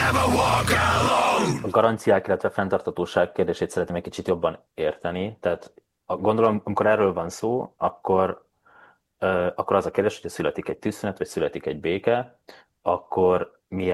A garanciák, illetve fenntarthatóság kérdését szeretném egy kicsit jobban érteni. Tehát gondolom, amikor erről van szó, akkor az a kérdés, hogy születik egy tűzszünet, vagy születik egy béke, akkor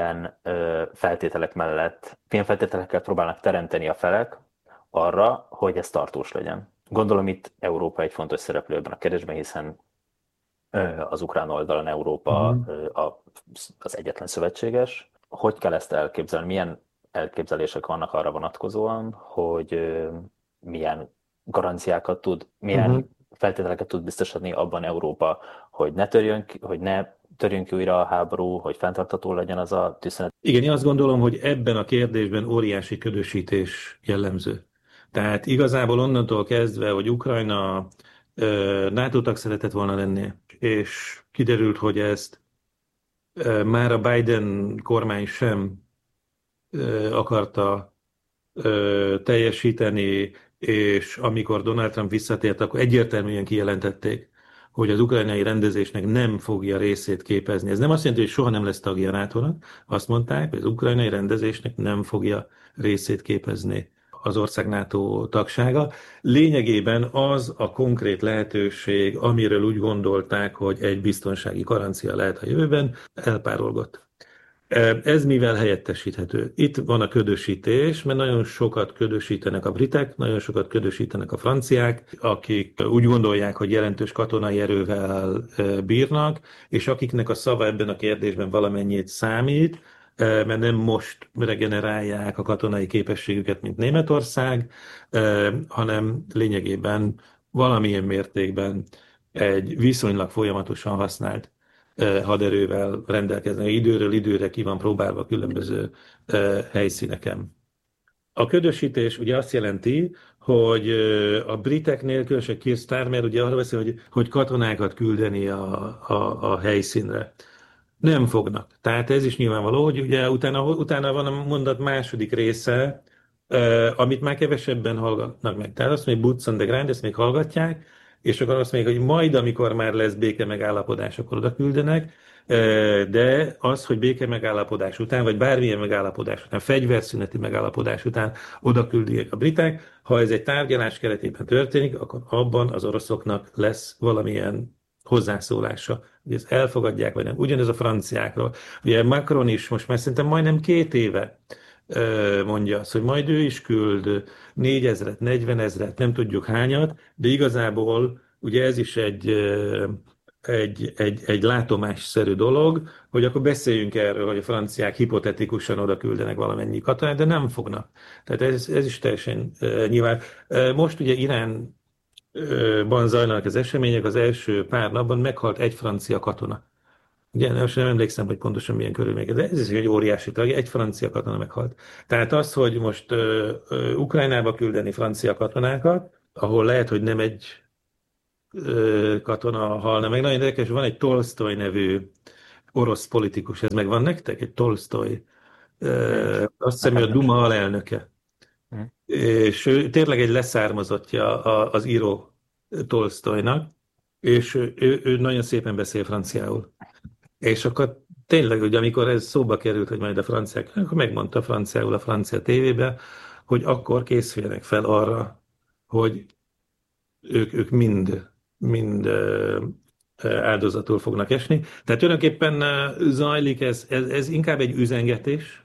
milyen feltételekkel próbálnak teremteni a felek arra, hogy ez tartós legyen. Gondolom itt Európa egy fontos szereplő ebben a kérdésben, hiszen az ukrán oldalon Európa Mhm. az egyetlen szövetséges. Hogy kell ezt elképzelni? Milyen elképzelések vannak arra vonatkozóan, hogy milyen garanciákat Mhm. milyen feltételeket tud biztosítani abban Európa, hogy ne törjön ki újra a háború, hogy fenntartható legyen az a tűzszünet. Igen, én azt gondolom, hogy ebben a kérdésben óriási ködösítés jellemző. Tehát igazából onnantól kezdve, hogy Ukrajna NATO tag szeretett volna lenni, és kiderült, hogy ezt már a Biden kormány sem akarta teljesíteni, és amikor Donald Trump visszatért, akkor egyértelműen kijelentették, hogy az ukrajnai rendezésnek nem fogja részét képezni. Ez nem azt jelenti, hogy soha nem lesz tagja a NATO-nak, azt mondták, hogy az ukrajnai rendezésnek nem fogja részét képezni az ország NATO tagsága. Lényegében az a konkrét lehetőség, amiről úgy gondolták, hogy egy biztonsági garancia lehet a jövőben, elpárolgott. Ez mivel helyettesíthető? Itt van a ködösítés, mert nagyon sokat ködösítenek a britek, nagyon sokat ködösítenek a franciák, akik úgy gondolják, hogy jelentős katonai erővel bírnak, és akiknek a szava ebben a kérdésben valamennyit számít, mert nem most regenerálják a katonai képességüket, mint Németország, hanem lényegében valamilyen mértékben egy viszonylag folyamatosan használt haderővel rendelkeznek. Időről időre ki van próbálva különböző helyszíneken. A ködösítés ugye azt jelenti, hogy a briteknél, különösen Keir Starmer ugye arra beszél, hogy katonákat küldeni a helyszínre. Nem fognak. Tehát ez is nyilvánvaló, hogy ugye utána van a mondat második része, amit már kevesebben hallgatnak meg. Tehát azt mondja, boots on the ground, ezt még hallgatják, és akkor azt mondják, hogy majd, amikor már lesz béke megállapodás, akkor oda küldenek, de az, hogy béke megállapodás után, vagy bármilyen megállapodás után, fegyverszüneti megállapodás után oda küldik a britek, ha ez egy tárgyalás keretében történik, akkor abban az oroszoknak lesz valamilyen hozzászólása, hogy ezt elfogadják, vagy nem. Ugyanez a franciákról. Ugye Macron is most már szerintem majdnem 2 éve mondja azt, hogy majd ő is küld 4000-et, 40 000-et, nem tudjuk hányat, de igazából ugye ez is egy látomásszerű dolog, hogy akkor beszéljünk erről, hogy a franciák hipotetikusan oda küldenek valamennyi katonát, de nem fognak. Tehát ez is teljesen nyilván. Most ugye Iránban zajlanak az események, az első pár napban meghalt egy francia katona. Ugye, most nem emlékszem, hogy pontosan milyen körülmények, de ez is egy óriási tragédia, egy francia katona meghalt. Tehát az, hogy most Ukrajnába küldeni francia katonákat, ahol lehet, hogy nem egy katona halna meg. Nagyon érdekes, van egy Tolstoy nevű orosz politikus, ez megvan nektek? Egy Tolstoy. Nincs. Azt hiszem, hogy Nekem a nincs. Duma alelnöke. Mhm. És ő tényleg egy leszármazottja az író Tolstoynak, és ő nagyon szépen beszél franciául. És akkor tényleg, hogy amikor ez szóba került, hogy majd a franciák, akkor megmondta franciául a francia tévébe, hogy akkor készüljenek fel arra, hogy ők mind áldozatul fognak esni. Tehát tulajdonképpen zajlik ez inkább egy üzengetés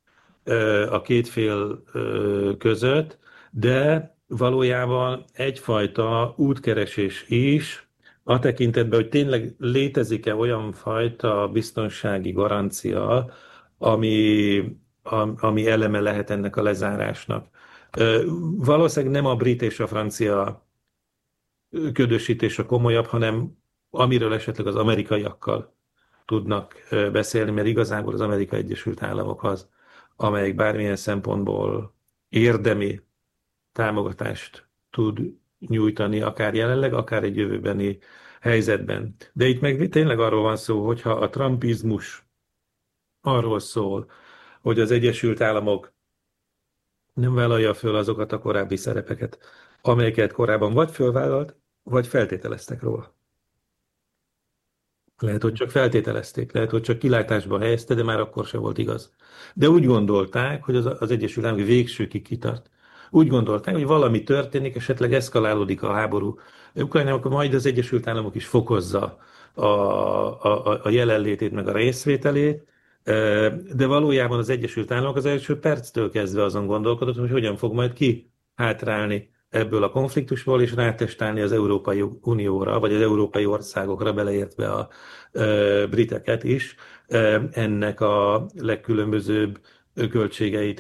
a két fél között, de valójában egyfajta útkeresés is, a tekintetben, hogy tényleg létezik-e olyan fajta biztonsági garancia, ami, ami eleme lehet ennek a lezárásnak. Valószínűleg nem a brit és a francia ködösítés a komolyabb, hanem amiről esetleg az amerikaiakkal tudnak beszélni, mert igazából az Amerikai Egyesült Államok az, amelyik bármilyen szempontból érdemi támogatást tud nyújtani, akár jelenleg, akár egy jövőbeni helyzetben. De itt meg tényleg arról van szó, hogyha a trumpizmus arról szól, hogy az Egyesült Államok nem vállalja föl azokat a korábbi szerepeket, amelyeket korábban vagy fölvállalt, vagy feltételeztek róla. Lehet, hogy csak feltételezték, lehet, hogy csak kilátásba helyezte, de már akkor se volt igaz. De úgy gondolták, hogy az Egyesült Államok végsőkig kitart. Úgy gondolták, hogy valami történik, esetleg eszkalálódik a háború Ukrajnában, akkor majd az Egyesült Államok is fokozza a jelenlétét, meg a részvételét, de valójában az Egyesült Államok az első perctől kezdve azon gondolkodott, hogy hogyan fog majd ki hátrálni ebből a konfliktusból, és rátestálni az Európai Unióra, vagy az európai országokra, beleértve a briteket is, ennek a legkülönbözőbb költségeit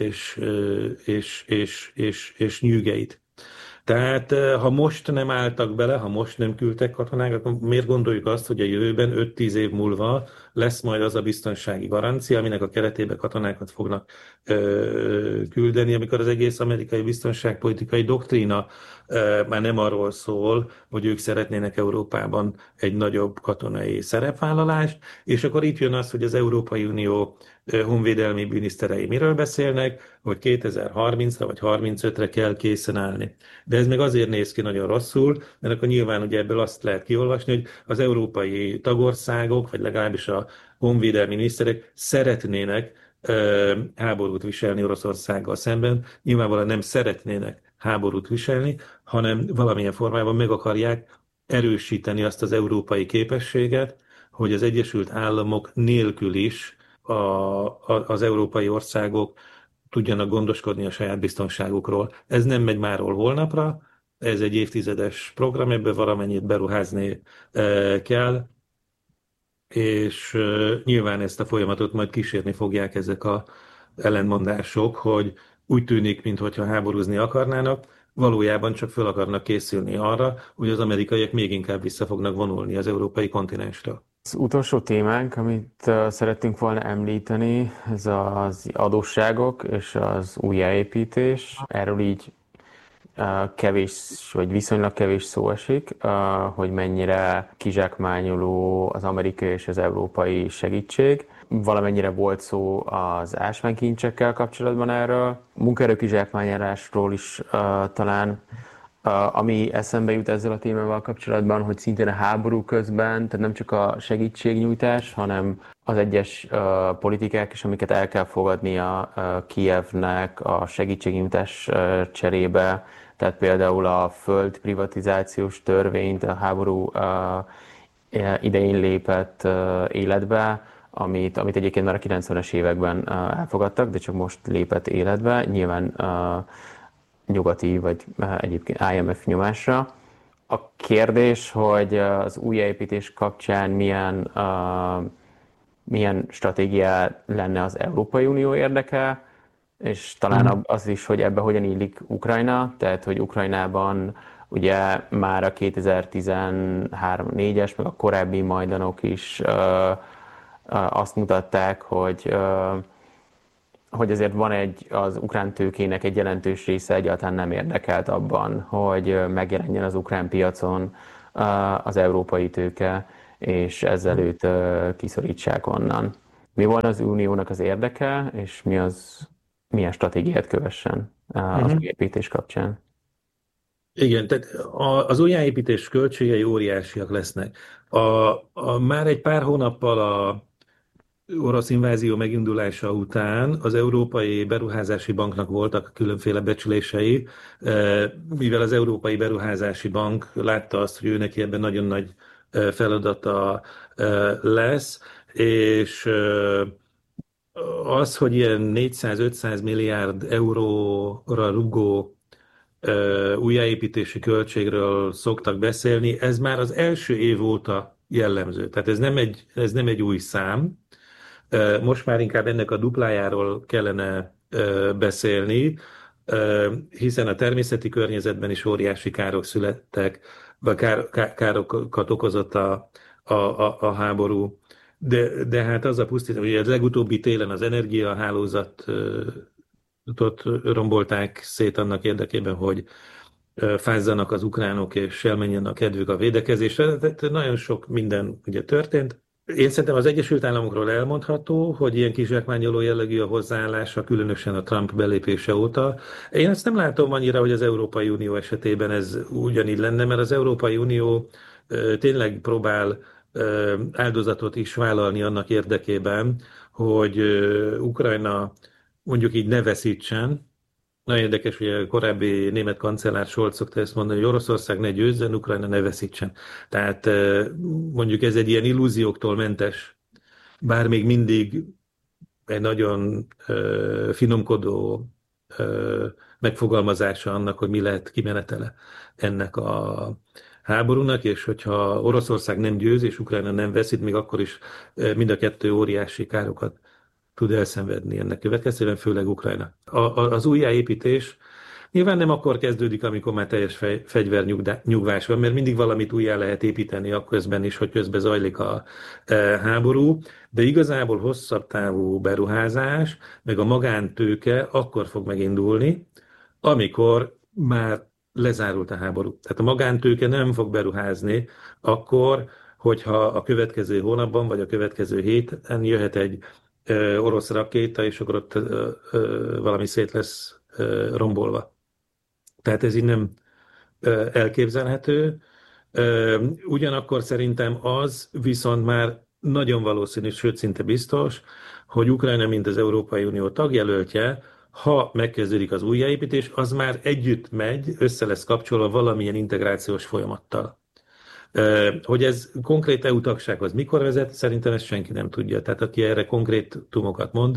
és nyűgeit. Tehát ha most nem álltak bele, ha most nem küldtek katonákat, akkor miért gondoljuk azt, hogy a jövőben 5-10 év múlva lesz majd az a biztonsági garancia, aminek a keretében katonákat fognak küldeni, amikor az egész amerikai biztonságpolitikai doktrína már nem arról szól, hogy ők szeretnének Európában egy nagyobb katonai szerepvállalást, és akkor itt jön az, hogy az Európai Unió honvédelmi miniszterei miről beszélnek, hogy 2030-ra vagy 35-re kell készen állni. De ez meg azért néz ki nagyon rosszul, mert akkor nyilván ugye ebből azt lehet kiolvasni, hogy az európai tagországok, vagy legalábbis a honvédelmi miniszterek szeretnének háborút viselni Oroszországgal szemben. Nyilvánvalóan nem szeretnének háborút viselni, hanem valamilyen formában meg akarják erősíteni azt az európai képességet, hogy az Egyesült Államok nélkül is az európai országok tudjanak gondoskodni a saját biztonságukról. Ez nem megy máról holnapra, ez egy évtizedes program, ebbe valamennyit beruházni kell, és nyilván ezt a folyamatot majd kísérni fogják ezek a ellentmondások, hogy úgy tűnik, mintha háborúzni akarnának, valójában csak fel akarnak készülni arra, hogy az amerikaiak még inkább vissza fognak vonulni az európai kontinensről. Az utolsó témánk, amit szerettünk volna említeni, ez az adósságok és az újjáépítés. Erről így kevés, vagy viszonylag kevés szó esik, hogy mennyire kizsákmányoló az amerikai és az európai segítség. Valamennyire volt szó az ásványkincsekkel kapcsolatban erről, munkaerő kizsákmányolásról is talán. Ami eszembe jut ezzel a témával kapcsolatban, hogy szintén a háború közben, tehát nem csak a segítségnyújtás, hanem az egyes politikák is, amiket el kell fogadnia Kijevnek a segítségnyújtás cserébe, tehát például a földprivatizációs törvényt a háború idején lépett életbe, amit egyébként már a 90-es években elfogadtak, de csak most lépett életbe. Nyilván nyugati vagy egyébként IMF nyomásra. A kérdés, hogy az újjáépítés kapcsán milyen stratégia lenne az Európai Unió érdeke, és talán az is, hogy ebbe hogyan illik Ukrajna, tehát hogy Ukrajnában ugye már a 2013-4-es, meg a korábbi majdanok is azt mutatták, hogy azért van az ukrán tőkének egy jelentős része egyáltalán nem érdekelt abban, hogy megjelenjen az ukrán piacon az európai tőke, és ezzel őt kiszorítsák onnan. Mi volna az uniónak az érdeke, és milyen stratégiát kövessen az újjáépítés kapcsán? Igen, tehát az újjáépítés költségei óriásiak lesznek. Már egy pár hónappal a orosz invázió megindulása után az Európai Beruházási Banknak voltak különféle becslései, mivel az Európai Beruházási Bank látta azt, hogy ő neki ebben nagyon nagy feladata lesz, és az, hogy ilyen 400-500 milliárd euróra rugó újjáépítési költségről szoktak beszélni, ez már az első év óta jellemző. Tehát ez nem egy új szám. Most már inkább ennek a duplájáról kellene beszélni, hiszen a természeti környezetben is óriási károk születtek, vagy károkat okozott a háború. De hát az a pusztítás, hogy az legutóbbi télen az energiahálózatot rombolták szét annak érdekében, hogy fázzanak az ukránok, és elmenjen a kedvük a védekezésre. Tehát nagyon sok minden ugye történt. Én szerintem az Egyesült Államokról elmondható, hogy ilyen kizsákmányoló jellegű a hozzáállása, különösen a Trump belépése óta. Én azt nem látom annyira, hogy az Európai Unió esetében ez ugyanígy lenne, mert az Európai Unió tényleg próbál áldozatot is vállalni annak érdekében, hogy Ukrajna mondjuk így ne veszítsen. Nagyon érdekes, hogy a korábbi német kancellár Scholz szokta ezt mondani, hogy Oroszország ne győzzen, Ukrajna ne veszítsen. Tehát mondjuk ez egy ilyen illúzióktól mentes, bár még mindig egy nagyon finomkodó megfogalmazása annak, hogy mi lehet kimenetele ennek a háborúnak, és hogyha Oroszország nem győz, és Ukrajna nem veszít, még akkor is mind a kettő óriási károkat tud elszenvedni ennek következtében, főleg Ukrajna. Az újjáépítés nyilván nem akkor kezdődik, amikor már teljes fegyvernyugvás van, mert mindig valamit újjá lehet építeni akközben is, hogy közben zajlik a háború, de igazából hosszabb távú beruházás, meg a magántőke akkor fog megindulni, amikor már lezárult a háború. Tehát a magántőke nem fog beruházni akkor, hogyha a következő hónapban, vagy a következő héten jöhet egy orosz rakéta, és akkor ott valami szét lesz rombolva. Tehát ez így nem elképzelhető. Ugyanakkor szerintem az viszont már nagyon valószínű, sőt szinte biztos, hogy Ukrajna, mint az Európai Unió tagjelöltje, ha megkezdődik az újjáépítés, az már együtt megy, össze lesz kapcsolva valamilyen integrációs folyamattal. Hogy ez konkrét EU tagsághoz mikor vezet, szerintem ezt senki nem tudja. Tehát aki erre konkrétumokat mond,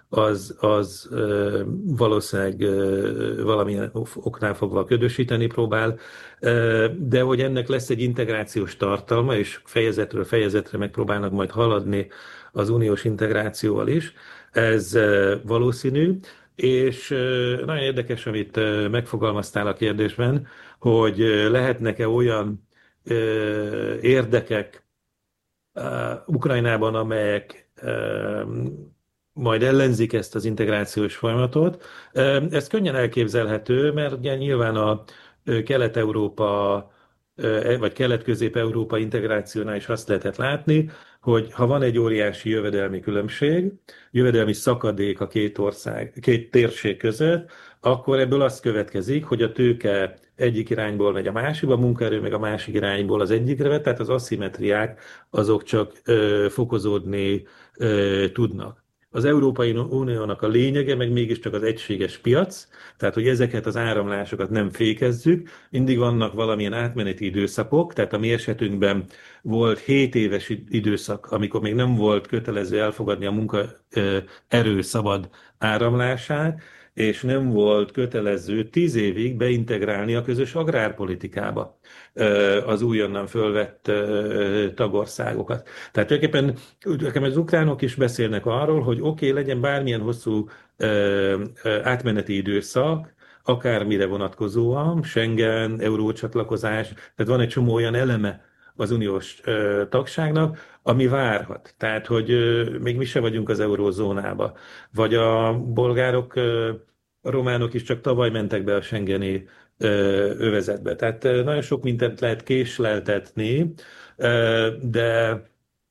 az valószínűleg valamilyen oknál fogva ködösíteni próbál, de hogy ennek lesz egy integrációs tartalma, és fejezetről fejezetre megpróbálnak majd haladni az uniós integrációval is, ez valószínű, és nagyon érdekes, amit megfogalmaztál a kérdésben, hogy lehetnek-e olyan érdekek Ukrajnában, amelyek majd ellenzik ezt az integrációs folyamatot. Ez könnyen elképzelhető, mert ugye nyilván a Kelet-Európa vagy Kelet-Közép-Európa integrációnál is azt lehetett látni, hogy ha van egy óriási jövedelmi különbség, jövedelmi szakadék a két térség között, akkor ebből az következik, hogy a tőke egyik irányból megy a másikba, a munkaerő meg a másik irányból az egyikre, tehát az aszimmetriák azok csak fokozódni tudnak. Az Európai Uniónak a lényege meg mégiscsak az egységes piac, tehát hogy ezeket az áramlásokat nem fékezzük, mindig vannak valamilyen átmeneti időszakok, tehát a mi esetünkben volt 7 éves időszak, amikor még nem volt kötelező elfogadni a munkaerő szabad áramlását, és nem volt kötelező 10 évig beintegrálni a közös agrárpolitikába az újonnan fölvett tagországokat. Tehát tulajdonképpen nekem az ukránok is beszélnek arról, hogy oké, legyen bármilyen hosszú átmeneti időszak, akármire vonatkozóan, Schengen, eurócsatlakozás, tehát van egy csomó olyan eleme az uniós tagságnak, ami várhat. Tehát, hogy még mi se vagyunk az eurózónába. Vagy a bolgárok, a románok is csak tavaly mentek be a Schengeni övezetbe. Tehát nagyon sok mindent lehet késleltetni, de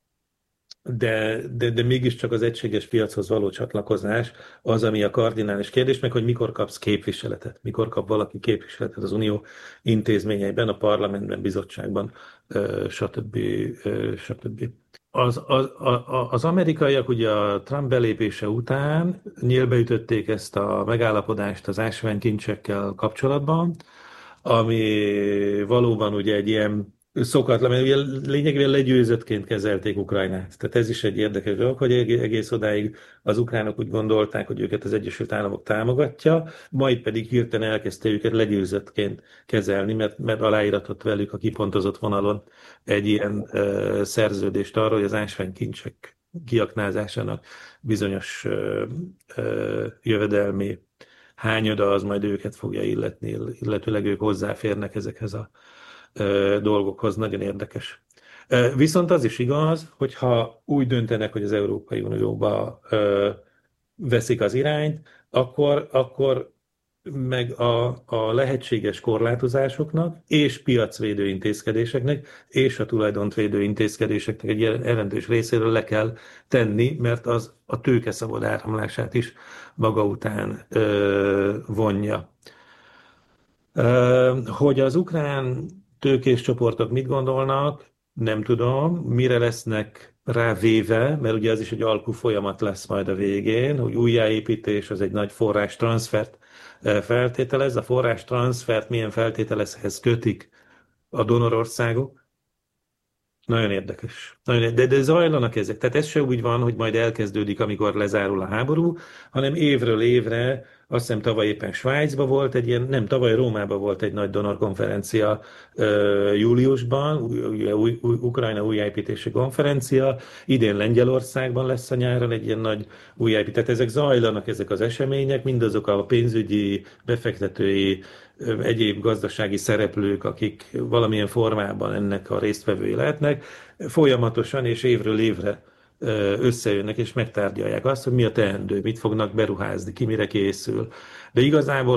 de mégiscsak az egységes piachoz való csatlakozás az, ami a kardinális kérdés, meg hogy mikor kapsz képviseletet, mikor kap valaki képviseletet az unió intézményeiben, a parlamentben, bizottságban, stb. Stb. Az amerikaiak ugye a Trump belépése után nyílbeütötték ezt a megállapodást az ásványkincsekkel kapcsolatban, ami valóban ugye egy ilyen szokatlan, mert ugye lényegében legyőzöttként kezelték Ukrajnát. Tehát ez is egy érdekes dolog, hogy egész odáig az ukránok úgy gondolták, hogy őket az Egyesült Államok támogatja, majd pedig hirtelen elkezdte őket legyőzöttként kezelni, mert aláíratott velük a kipontozott vonalon egy ilyen szerződést arra, hogy az ásványkincsek kiaknázásának bizonyos jövedelmi hányada az majd őket fogja illetni, illetőleg ők hozzáférnek ezekhez a dolgokhoz, nagyon érdekes. Viszont az is igaz, hogyha úgy döntenek, hogy az Európai Unióba veszik az irányt, akkor meg a lehetséges korlátozásoknak és piacvédő intézkedéseknek és a tulajdont védő intézkedéseknek egy jelentős részéről le kell tenni, mert az a tőke szabad áramlását is maga után vonja. Hogy az ukrán tőkés csoportok mit gondolnak, nem tudom, mire lesznek rávéve, mert ugye az is egy alkú folyamat lesz majd a végén, hogy újjáépítés az egy nagy forrástranszfert feltételez. A forrástranszfert milyen feltételezhez kötik a donorországok? Nagyon érdekes. De zajlanak ezek. Tehát ez se úgy van, hogy majd elkezdődik, amikor lezárul a háború, hanem évről évre, azt hiszem tavaly éppen Svájcban volt egy ilyen, nem, tavaly Rómában volt egy nagy donorkonferencia júliusban, Ukrajna újjáépítési konferencia, idén Lengyelországban lesz a nyáron egy ilyen nagy újjáépítés. Tehát ezek zajlanak, ezek az események, mindazok a pénzügyi, befektetői, egyéb gazdasági szereplők, akik valamilyen formában ennek a résztvevői lehetnek, folyamatosan és évről évre összejönnek és megtárgyalják azt, hogy mi a teendő, mit fognak beruházni, ki mire készül. De igazából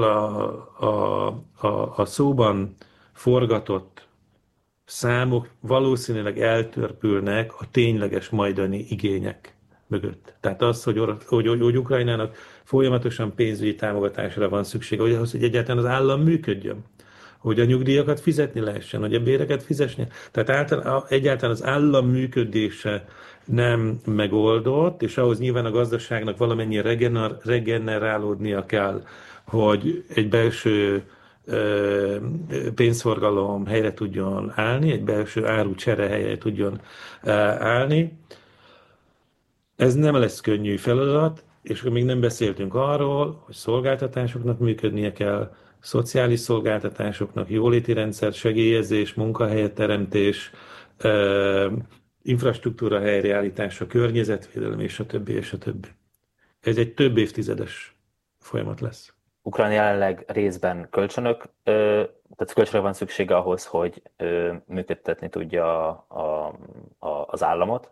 a szóban forgatott számok valószínűleg eltörpülnek a tényleges majdani igények mögött. Tehát az, hogy Ukrajnának folyamatosan pénzügyi támogatásra van szüksége, hogy ahhoz, hogy egyáltalán az állam működjön, hogy a nyugdíjakat fizetni lehessen, hogy a béreket fizesni. Tehát egyáltalán az állam működése nem megoldott, és ahhoz nyilván a gazdaságnak valamennyi regenerálódnia kell, hogy egy belső pénzforgalom helyre tudjon állni, egy belső árucsere helyre tudjon állni. Ez nem lesz könnyű feladat, és még nem beszéltünk arról, hogy szolgáltatásoknak működnie kell, szociális szolgáltatásoknak, jóléti rendszer, segélyezés, munkahelyteremtés, infrastruktúra helyreállítása, környezetvédelem, és a többi, és a többi. Ez egy több évtizedes folyamat lesz. Ukrajna jelenleg részben tehát kölcsönök van szüksége ahhoz, hogy működtetni tudja az államot.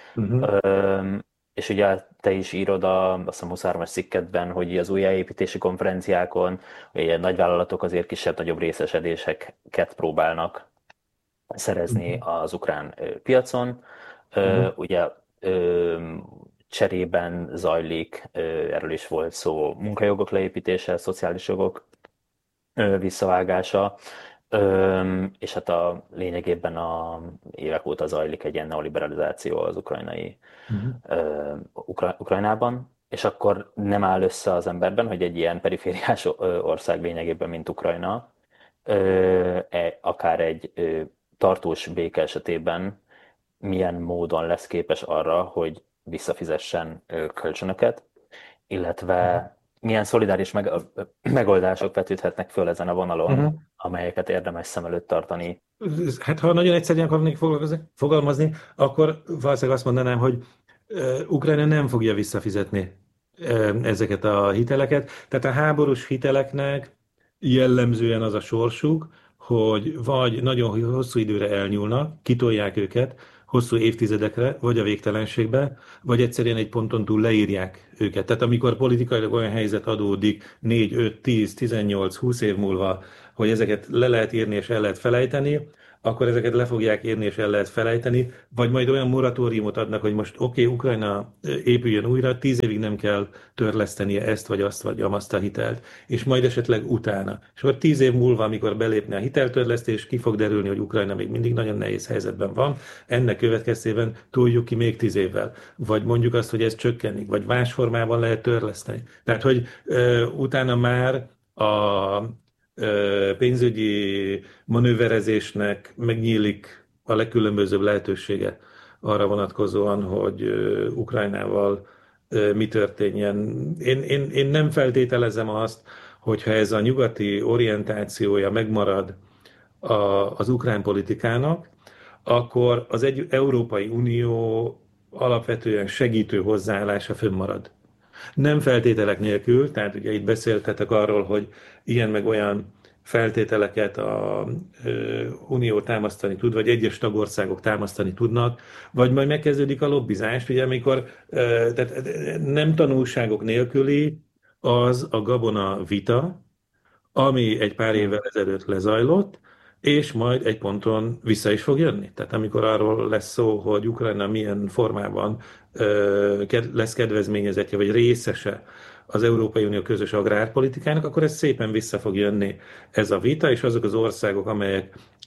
És ugye te is írod azt hiszem 23-as cikkedben, hogy az újjáépítési konferenciákon ugye nagyvállalatok azért kisebb-nagyobb részesedéseket próbálnak szerezni az ukrán piacon. Ugye cserében zajlik, erről is volt szó, munkajogok leépítése, szociális jogok visszavágása, és hát lényegében évek óta zajlik egy ilyen neoliberalizáció az Ukrajnában, és akkor nem áll össze az emberben, hogy egy ilyen perifériás ország lényegében, mint Ukrajna, akár egy tartós béke esetében milyen módon lesz képes arra, hogy visszafizessen kölcsönöket, illetve milyen szolidáris megoldások vetődhetnek föl ezen a vonalon, amelyeket érdemes szem előtt tartani. Hát ha nagyon egyszerűen akarnék fogalmazni, akkor valószínűleg azt mondanám, hogy Ukrajna nem fogja visszafizetni ezeket a hiteleket. Tehát a háborús hiteleknek jellemzően az a sorsuk, hogy vagy nagyon hosszú időre elnyúlnak, kitolják őket, hosszú évtizedekre, vagy a végtelenségbe, vagy egyszerűen egy ponton túl leírják őket. Tehát amikor politikailag olyan helyzet adódik 4, 5, 10, 18, 20 év múlva, hogy ezeket le lehet írni és el lehet felejteni, akkor ezeket le fogják írni és el lehet felejteni, vagy majd olyan moratóriumot adnak, hogy most Ukrajna épüljön újra, 10 évig nem kell törlesztenie ezt vagy azt vagy amazt a hitelt, és majd esetleg utána. És akkor 10 év múlva, amikor belépne a hiteltörlesztés, ki fog derülni, hogy Ukrajna még mindig nagyon nehéz helyzetben van, ennek következtében toljuk ki még 10 évvel. Vagy mondjuk azt, hogy ez csökkenik, vagy más formában lehet törleszteni. Tehát, hogy utána már a pénzügyi manőverezésnek megnyílik a legkülönbözőbb lehetősége arra vonatkozóan, hogy Ukrajnával mi történjen. Én nem feltételezem azt, hogyha ez a nyugati orientációja megmarad az ukrán politikának, akkor az Európai Unió alapvetően segítő hozzáállása fönnmarad. Nem feltételek nélkül, tehát ugye itt beszéltetek arról, hogy ilyen meg olyan feltételeket a Unió támasztani tud, vagy egyes tagországok támasztani tudnak, vagy majd megkezdődik a lobbizás, ugye amikor tehát nem tanulságok nélküli az a gabona vita, ami egy pár évvel ezelőtt lezajlott, és majd egy ponton vissza is fog jönni. Tehát amikor arról lesz szó, hogy Ukrajna milyen formában lesz kedvezményezetje, vagy részese az Európai Unió közös agrárpolitikának, akkor ez szépen vissza fog jönni ez a vita, és azok az országok, amelyek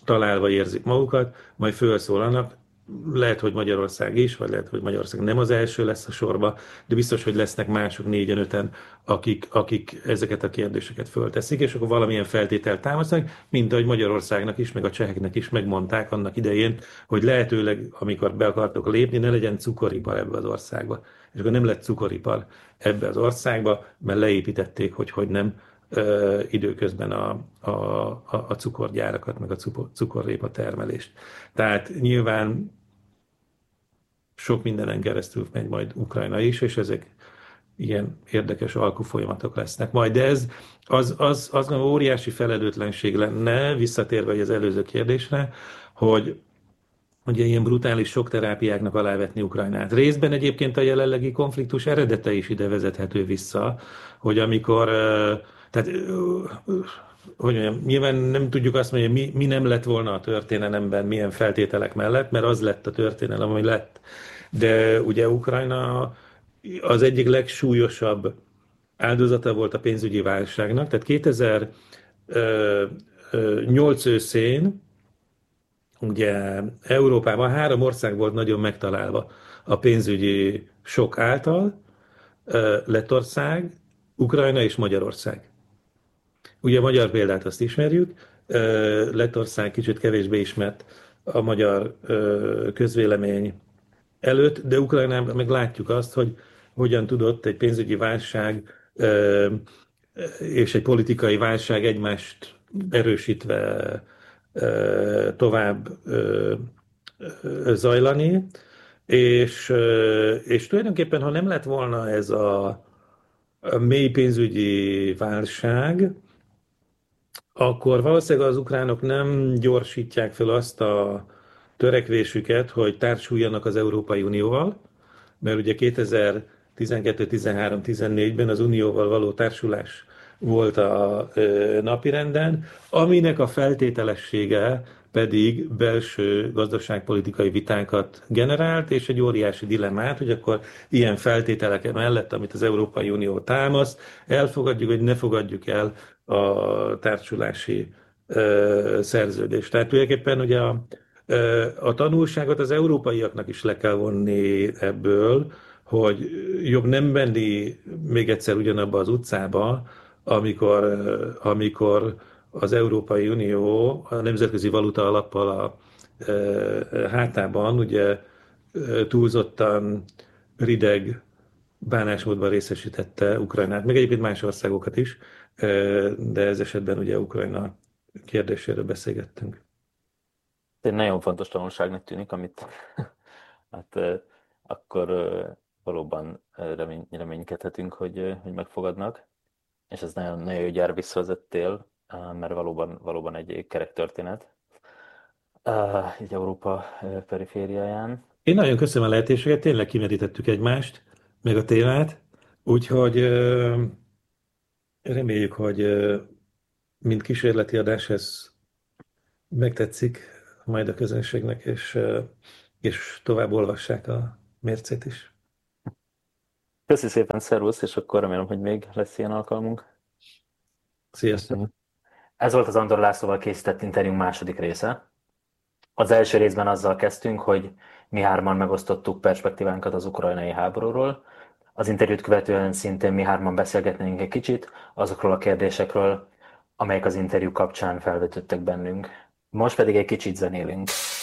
találva érzik magukat, majd felszólalnak. Lehet, hogy Magyarország is, vagy lehet, hogy Magyarország nem az első lesz a sorba, de biztos, hogy lesznek mások 4-5-en, akik ezeket a kérdéseket fölteszik, és akkor valamilyen feltételt támasztanak, mint ahogy Magyarországnak is, meg a cseheknek is megmondták annak idején, hogy lehetőleg, amikor be akartok lépni, ne legyen cukoripar ebbe az országba. És akkor nem lett cukoripar ebbe az országba, mert leépítették, hogy nem időközben a cukorgyárakat, meg a cukorrépa termelést. Tehát nyilván sok mindenen keresztül megy majd Ukrajna is, és ezek ilyen érdekes alkufolyamatok lesznek majd. De ez az gondolom óriási felelőtlenség lenne, visszatérve az előző kérdésre, hogy ugye ilyen brutális sokterápiáknak alávetni Ukrajnát. Részben egyébként a jelenlegi konfliktus eredete is ide vezethető vissza, hogy amikor, tehát hogy mondjam, nyilván nem tudjuk azt mondani, hogy mi nem lett volna a történelemben, milyen feltételek mellett, mert az lett a történelem, ami lett. De ugye Ukrajna az egyik legsúlyosabb áldozata volt a pénzügyi válságnak, tehát 2008 őszén ugye Európában 3 ország volt nagyon megtalálva a pénzügyi sok által, Lettország, Ukrajna és Magyarország. Ugye a magyar példát azt ismerjük, Lettország kicsit kevésbé ismert a magyar közvélemény előtt, de Ukrajnában meg látjuk azt, hogy hogyan tudott egy pénzügyi válság és egy politikai válság egymást erősítve tovább zajlani, és tulajdonképpen, ha nem lett volna ez a mély pénzügyi válság, akkor valószínűleg az ukránok nem gyorsítják fel azt a törekvésüket, hogy társuljanak az Európai Unióval, mert ugye 2012, 13, 14-ben az Unióval való társulás volt a napirenden, aminek a feltételessége pedig belső gazdaságpolitikai vitákat generált, és egy óriási dilemmát, hogy akkor ilyen feltételek mellett, amit az Európai Unió támaszt, elfogadjuk, vagy ne fogadjuk el a társulási szerződést. Tehát tulajdonképpen ugye a tanulságot az európaiaknak is le kell vonni ebből, hogy jobb nem menni még egyszer ugyanabba az utcába, amikor az Európai Unió a Nemzetközi Valuta Alappal a hátában ugye túlzottan rideg bánásmódban részesítette Ukrajnát, meg egyébként más országokat is, de ez esetben ugye Ukrajna kérdéséről beszélgettünk. Egy nagyon fontos tanulságnak tűnik, amit hát akkor valóban reménykedhetünk, hogy megfogadnak, és ez nagyon, nagyon jó gyár visszavezettél, mert valóban egy kerek történet így Európa perifériáján. Én nagyon köszönöm a lehetőséget, tényleg kimerítettük egymást, meg a témát, úgyhogy reméljük, hogy mint kísérleti adás ez megtetszik majd a közönségnek, és tovább olvassák a mércét is. Köszi szépen, szervusz, és akkor remélem, hogy még lesz ilyen alkalmunk. Sziasztok! Ez volt az Andor Lászlóval készített interjúnk második része. Az első részben azzal kezdtünk, hogy mi hárman megosztottuk perspektívánkat az ukrajnai háborúról. Az interjút követően szintén mi hárman beszélgetnénk egy kicsit azokról a kérdésekről, amelyek az interjú kapcsán felvetődtek bennünk. Most pedig egy kicsit zenélünk.